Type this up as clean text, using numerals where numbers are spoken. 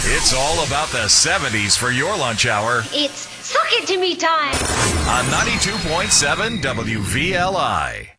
It's all about the 70s for your lunch hour It's Suck It To Me time. on 92.7 WVLI.